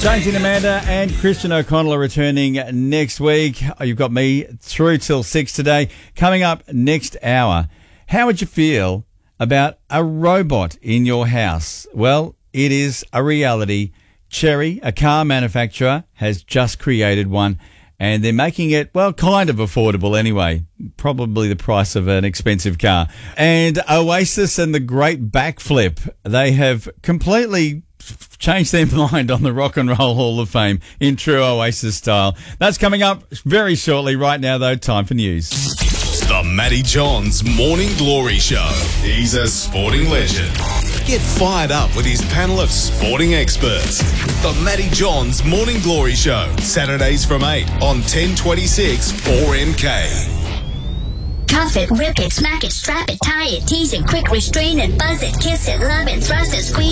James and Amanda and Christian O'Connell are returning next week. You've got me through till 6 today. Coming up next hour, how would you feel about a robot in your house? Well, it is a reality. Chery, a car manufacturer, has just created one, and they're making it, well, kind of affordable anyway. Probably the price of an expensive car. And Oasis and the Great Backflip, they have completely changed their mind on the Rock and Roll Hall of Fame in true Oasis style. That's coming up very shortly. Right now, though, time for news. The Matty Johns Morning Glory Show. He's a sporting legend. Get fired up with his panel of sporting experts. The Matty Johns Morning Glory Show. Saturdays from 8 on 1026 4MK. Cuff it, rip it, smack it, strap it, tie it, tease it, quick restrain it, buzz it, kiss it, love it, thrust it, squeeze